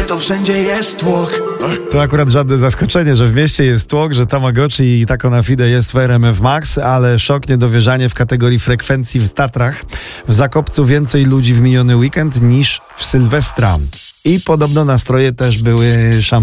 to wszędzie jest tłok. To akurat żadne zaskoczenie, że w mieście jest tłok, że Tamagotchi i Taco na Fide jest w RMF Max, ale szok, niedowierzanie w kategorii frekwencji w Tatrach. W Zakopcu więcej ludzi w miniony weekend niż w Sylwestra. I podobno nastroje też były